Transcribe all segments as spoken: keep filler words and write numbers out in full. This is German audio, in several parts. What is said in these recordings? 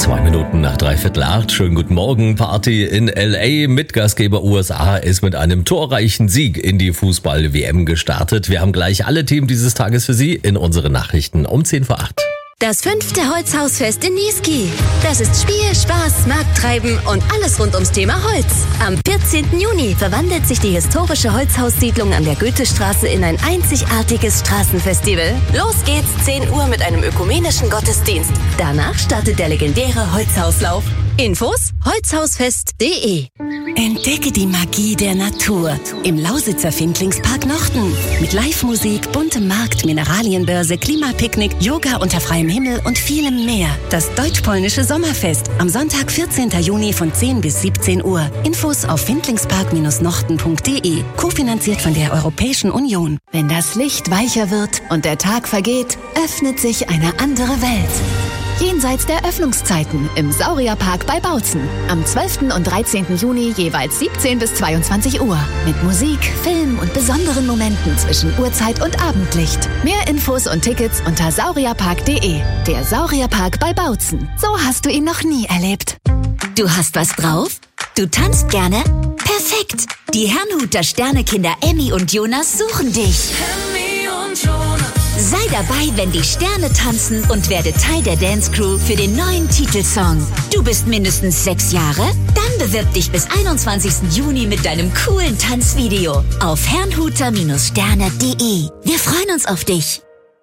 Zwei Minuten nach dreiviertel acht. Schönen guten Morgen. Party in L A mit Gastgeber U S A ist mit einem torreichen Sieg in die Fußball-W M gestartet. Wir haben gleich alle Themen dieses Tages für Sie in unseren Nachrichten um zehn vor acht. Das fünfte Holzhausfest in Niesky. Das ist Spiel, Spaß, Markttreiben und alles rund ums Thema Holz. Am vierzehnten Juni verwandelt sich die historische Holzhaussiedlung an der Goethestraße in ein einzigartiges Straßenfestival. Los geht's, zehn Uhr mit einem ökumenischen Gottesdienst. Danach startet der legendäre Holzhauslauf. Infos holzhausfest punkt de. Entdecke die Magie der Natur im Lausitzer Findlingspark Nochten. Mit Live-Musik, buntem Markt, Mineralienbörse, Klimapicknick, Yoga unter freiem Himmel und vielem mehr. Das deutsch-polnische Sommerfest am Sonntag, vierzehnten Juni von zehn bis siebzehn Uhr. Infos auf findlingspark nochten punkt de. Kofinanziert von der Europäischen Union. Wenn das Licht weicher wird und der Tag vergeht, öffnet sich eine andere Welt. Jenseits der Öffnungszeiten im Saurierpark bei Bautzen. Am zwölften und dreizehnten Juni jeweils siebzehn bis zweiundzwanzig Uhr. Mit Musik, Film und besonderen Momenten zwischen Uhrzeit und Abendlicht. Mehr Infos und Tickets unter saurierpark punkt de. Der Saurierpark bei Bautzen. So hast du ihn noch nie erlebt. Du hast was drauf? Du tanzt gerne? Perfekt! Die Herrnhuter Sternekinder Emmy und Jonas suchen dich. Emmy und Jonas. Sei dabei, wenn die Sterne tanzen und werde Teil der Dance Crew für den neuen Titelsong. Du bist mindestens sechs Jahre? Dann bewirb dich bis einundzwanzigsten Juni mit deinem coolen Tanzvideo auf herrnhuter Sterne punkt de. Wir freuen uns auf dich.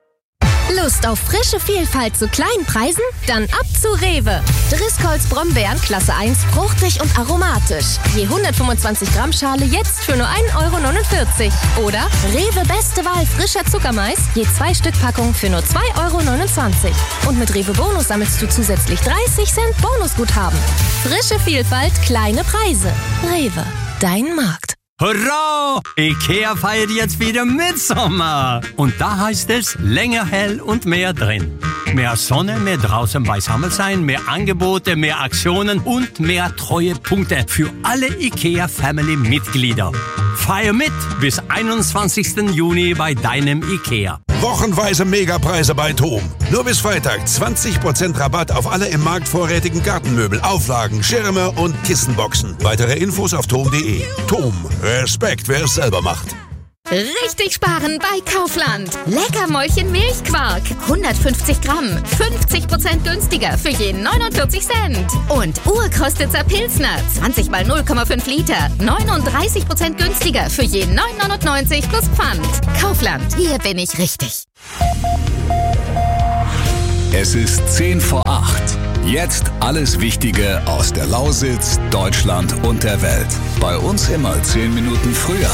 Lust auf frische Vielfalt zu kleinen Preisen? Dann ab zu Rewe. Driscolls Brombeeren Klasse eins, fruchtig und aromatisch. Je hundertfünfundzwanzig Gramm Schale jetzt für nur ein Euro neunundvierzig. Oder Rewe Beste Wahl frischer Zuckermais, je zwei Stück Packung für nur zwei Euro neunundzwanzig. Und mit Rewe Bonus sammelst du zusätzlich dreißig Cent Bonusguthaben. Frische Vielfalt, kleine Preise. Rewe, dein Markt. Hurra! IKEA feiert jetzt wieder Mitsommer. Und da heißt es länger hell und mehr drin. Mehr Sonne, mehr draußen beisammen sein, mehr Angebote, mehr Aktionen und mehr Treuepunkte für alle IKEA-Family-Mitglieder. Feier mit bis einundzwanzigsten Juni bei deinem IKEA. Wochenweise Megapreise bei TOM. Nur bis Freitag zwanzig Prozent Rabatt auf alle im Markt vorrätigen Gartenmöbel, Auflagen, Schirme und Kissenboxen. Weitere Infos auf tom punkt de. TOM. Respekt, wer es selber macht. Richtig sparen bei Kaufland. Leckermäulchen Milchquark. hundertfünfzig Gramm. fünfzig Prozent günstiger für jeden neunundvierzig Cent. Und Urkostitzer Pilsner. zwanzig mal null Komma fünf Liter. neununddreißig Prozent günstiger für jeden neun neunundneunzig plus Pfand. Kaufland. Hier bin ich richtig. Es ist zehn vor acht. Jetzt alles Wichtige aus der Lausitz, Deutschland und der Welt. Bei uns immer zehn Minuten früher.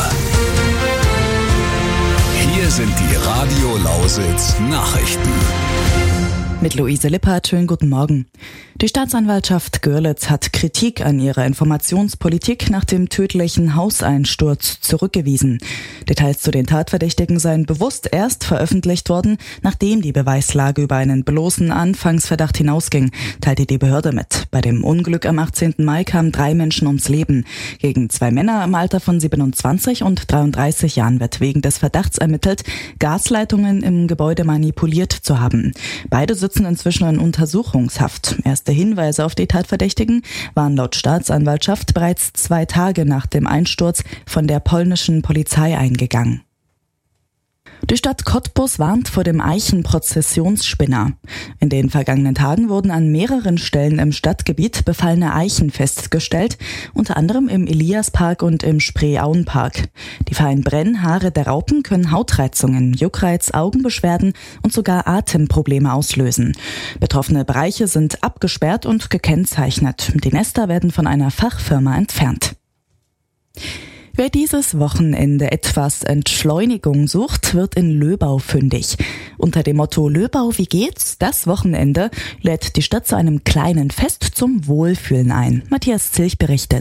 Hier sind die Radio Lausitz Nachrichten. Mit Luise Lippert, schönen guten Morgen. Die Staatsanwaltschaft Görlitz hat Kritik an ihrer Informationspolitik nach dem tödlichen Hauseinsturz zurückgewiesen. Details zu den Tatverdächtigen seien bewusst erst veröffentlicht worden, nachdem die Beweislage über einen bloßen Anfangsverdacht hinausging, teilte die Behörde mit. Bei dem Unglück am achtzehnten Mai kamen drei Menschen ums Leben. Gegen zwei Männer im Alter von siebenundzwanzig und dreiunddreißig Jahren wird wegen des Verdachts ermittelt, Gasleitungen im Gebäude manipuliert zu haben. Beide sitzen inzwischen in Untersuchungshaft. Erste Hinweise auf die Tatverdächtigen waren laut Staatsanwaltschaft bereits zwei Tage nach dem Einsturz von der polnischen Polizei eingegangen. Die Stadt Cottbus warnt vor dem Eichenprozessionsspinner. In den vergangenen Tagen wurden an mehreren Stellen im Stadtgebiet befallene Eichen festgestellt, unter anderem im Eliaspark und im Spreeauenpark. Die feinen Brennhaare der Raupen können Hautreizungen, Juckreiz, Augenbeschwerden und sogar Atemprobleme auslösen. Betroffene Bereiche sind abgesperrt und gekennzeichnet. Die Nester werden von einer Fachfirma entfernt. Wer dieses Wochenende etwas Entschleunigung sucht, wird in Löbau fündig. Unter dem Motto Löbau, wie geht's? Das Wochenende lädt die Stadt zu einem kleinen Fest zum Wohlfühlen ein. Matthias Zilch berichtet.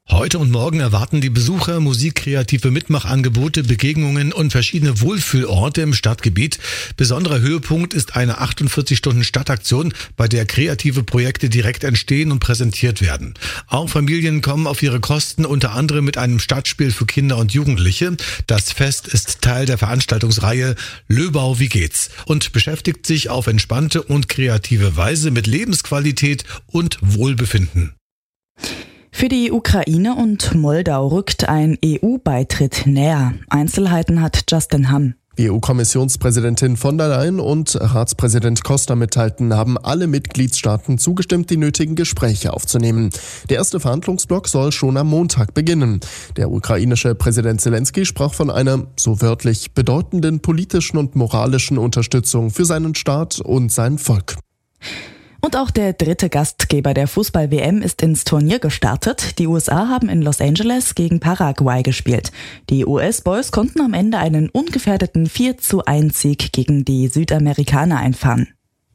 Heute und morgen erwarten die Besucher musikkreative Mitmachangebote, Begegnungen und verschiedene Wohlfühlorte im Stadtgebiet. Besonderer Höhepunkt ist eine achtundvierzig Stunden Stadtaktion, bei der kreative Projekte direkt entstehen und präsentiert werden. Auch Familien kommen auf ihre Kosten, unter anderem mit einem Stadtspiel für Kinder und Jugendliche. Das Fest ist Teil der Veranstaltungsreihe Löbau, wie geht's? Und beschäftigt sich auf entspannte und kreative Weise mit Lebensqualität und Wohlbefinden. Für die Ukraine und Moldau rückt ein E U-Beitritt näher. Einzelheiten hat Justin Hamm. E U-Kommissionspräsidentin von der Leyen und Ratspräsident Costa mitteilten, haben alle Mitgliedstaaten zugestimmt, die nötigen Gespräche aufzunehmen. Der erste Verhandlungsblock soll schon am Montag beginnen. Der ukrainische Präsident Zelensky sprach von einer, so wörtlich, bedeutenden politischen und moralischen Unterstützung für seinen Staat und sein Volk. Und auch der dritte Gastgeber der Fußball-W M ist ins Turnier gestartet. Die U S A haben in Los Angeles gegen Paraguay gespielt. Die U S-Boys konnten am Ende einen ungefährdeten vier zu eins Sieg gegen die Südamerikaner einfahren.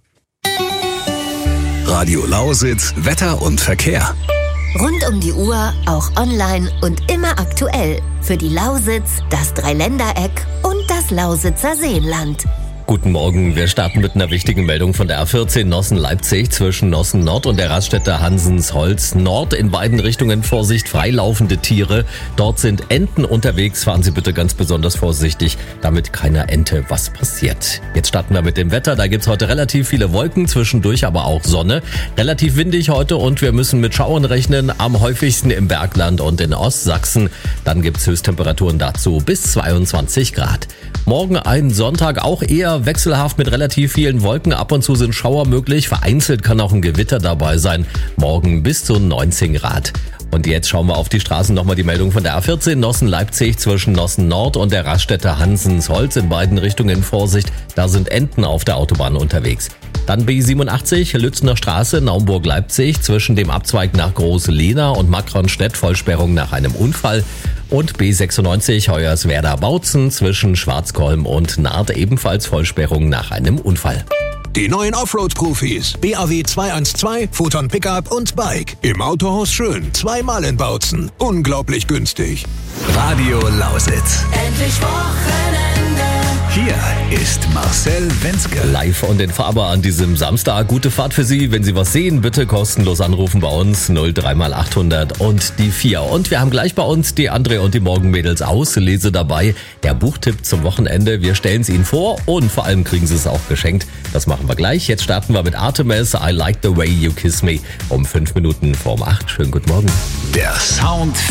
Radio Lausitz, Wetter und Verkehr. Rund um die Uhr, auch online und immer aktuell. Für die Lausitz, das Dreiländereck und das Lausitzer Seenland. Guten Morgen, wir starten mit einer wichtigen Meldung von der A vierzehn Nossen-Leipzig zwischen Nossen Nord und der Raststätte Hansensholz Nord. In beiden Richtungen Vorsicht, freilaufende Tiere. Dort sind Enten unterwegs, fahren Sie bitte ganz besonders vorsichtig, damit keiner Ente was passiert. Jetzt starten wir mit dem Wetter, da gibt's heute relativ viele Wolken, zwischendurch aber auch Sonne. Relativ windig heute und wir müssen mit Schauern rechnen, am häufigsten im Bergland und in Ostsachsen. Dann gibt's Höchsttemperaturen dazu bis zweiundzwanzig Grad. Morgen ein Sonntag, auch eher wechselhaft mit relativ vielen Wolken. Ab und zu sind Schauer möglich. Vereinzelt kann auch ein Gewitter dabei sein. Morgen bis zu neunzehn Grad. Und jetzt schauen wir auf die Straßen. Nochmal die Meldung von der A vierzehn Nossen-Leipzig zwischen Nossen Nord und der Raststätte Hansensholz. In beiden Richtungen Vorsicht. Da sind Enten auf der Autobahn unterwegs. Dann B siebenundachtzig, Lützner Straße, Naumburg-Leipzig, zwischen dem Abzweig nach Groß-Lehna und Makronstedt, Vollsperrung nach einem Unfall. Und B sechsundneunzig, Hoyerswerda-Bautzen, zwischen Schwarzkolm und Naht, ebenfalls Vollsperrung nach einem Unfall. Die neuen Offroad-Profis. B A W zweihundertzwei, Photon Pickup und Bike. Im Autohaus Schön. Zweimal in Bautzen. Unglaublich günstig. Radio Lausitz. Endlich Wochenende. Hier ist Marcel Wenzke. Live und in Farbe an diesem Samstag. Gute Fahrt für Sie. Wenn Sie was sehen, bitte kostenlos anrufen bei uns. null drei mal achthundert und die vier. Und wir haben gleich bei uns die André und die Morgenmädels Auslese dabei. Der Buchtipp zum Wochenende. Wir stellen es Ihnen vor und vor allem kriegen Sie es auch geschenkt. Das machen wir gleich. Jetzt starten wir mit Artemis. I Like the Way You Kiss Me. Um fünf Minuten vorm acht. Schönen guten Morgen. Der Sound